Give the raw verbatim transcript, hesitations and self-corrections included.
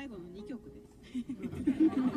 最後のにきょくです